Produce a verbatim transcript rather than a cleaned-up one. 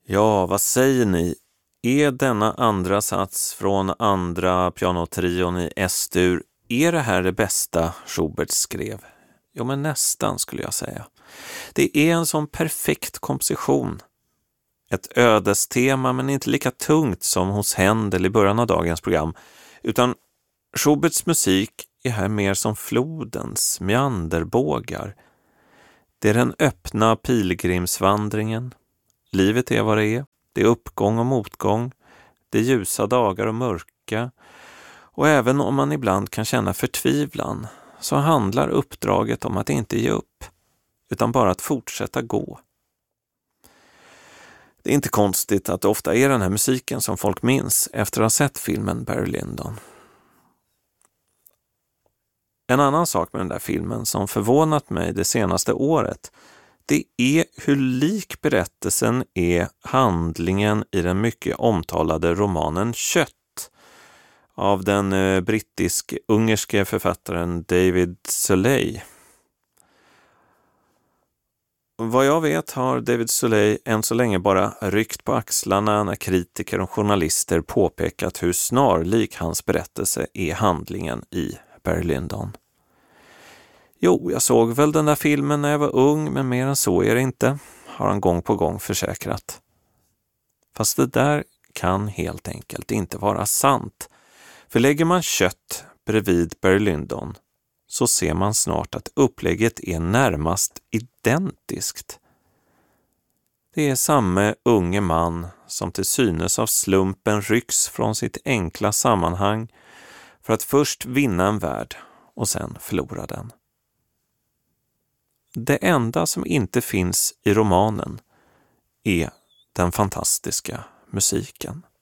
Ja, vad säger ni? Är denna andra sats från andra pianotrion i S-dur, är det här det bästa Schubert skrev? Jo, men nästan skulle jag säga. Det är en sån perfekt komposition. Ett ödestema, men inte lika tungt som hos Händel i början av dagens program, utan Schuberts musik är här mer som flodens meanderbågar. Det är den öppna pilgrimsvandringen. Livet är vad det är. Det är uppgång och motgång. Det är ljusa dagar och mörka. Och även om man ibland kan känna förtvivlan, så handlar uppdraget om att inte ge upp, utan bara att fortsätta gå. Det är inte konstigt att det ofta är den här musiken som folk minns efter att ha sett filmen Barry Lyndon. En annan sak med den där filmen som förvånat mig det senaste året, det är hur lik berättelsen är handlingen i den mycket omtalade romanen Kött av den eh, brittisk-ungerske författaren David Sulley. Vad jag vet har David Sulley än så länge bara ryckt på axlarna när kritiker och journalister påpekat hur snarlik hans berättelse är handlingen i Barry Lyndon. Jo, jag såg väl den där filmen när jag var ung, men mer än så är det inte, har han gång på gång försäkrat. Fast det där kan helt enkelt inte vara sant. För lägger man Kött bredvid Barry Lyndon så ser man snart att upplägget är närmast identiskt. Det är samma unge man som till synes av slumpen rycks från sitt enkla sammanhang för att först vinna en värld och sen förlora den. Det enda som inte finns i romanen är den fantastiska musiken.